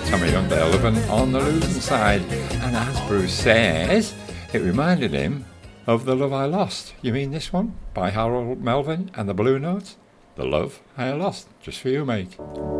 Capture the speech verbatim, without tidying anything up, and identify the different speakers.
Speaker 1: Tommy Young Delavan on the losing side. And as Bruce says, it reminded him of The Love I Lost. You mean this one? By Harold Melvin and the Blue Notes? The Love I Lost. Just for you, mate.